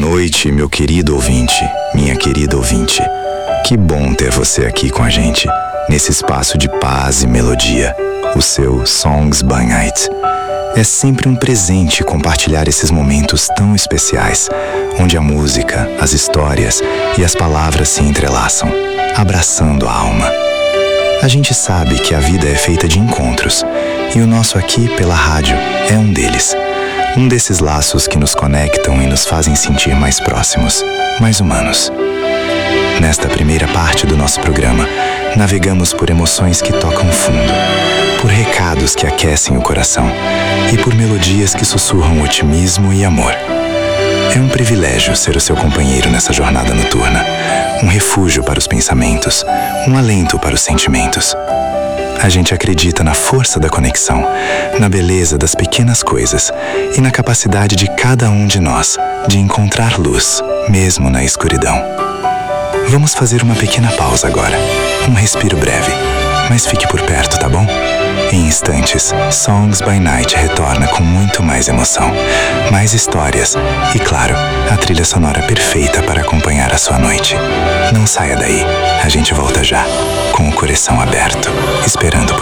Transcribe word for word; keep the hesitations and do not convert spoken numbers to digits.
noite, meu querido ouvinte, minha querida ouvinte. Que bom ter você aqui com a gente, nesse espaço de paz e melodia, o seu Songs by Night. É sempre um presente compartilhar esses momentos tão especiais, onde a música, as histórias e as palavras se entrelaçam, abraçando a alma. A gente sabe que a vida é feita de encontros, e o nosso aqui pela rádio é um deles. Um desses laços que nos conectam e nos fazem sentir mais próximos, mais humanos. Nesta primeira parte do nosso programa, navegamos por emoções que tocam fundo, por recados que aquecem o coração e por melodias que sussurram otimismo e amor. É um privilégio ser o seu companheiro nessa jornada noturna, um refúgio para os pensamentos, um alento para os sentimentos. A gente acredita na força da conexão, na beleza das pequenas coisas e na capacidade de cada um de nós de encontrar luz, mesmo na escuridão. Vamos fazer uma pequena pausa agora, um respiro breve, mas fique por perto, tá bom? Em instantes, Songs by Night retorna com muito mais emoção, mais histórias e, claro, a trilha sonora perfeita para acompanhar a sua noite. Não saia daí, a gente volta já, com o coração aberto, esperando por